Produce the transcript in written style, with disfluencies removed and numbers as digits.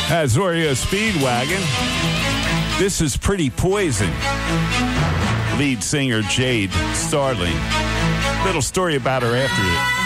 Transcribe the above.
That's Oreo Speedwagon. This is Pretty Poison. Lead singer Jade Starling. Little story about her after it.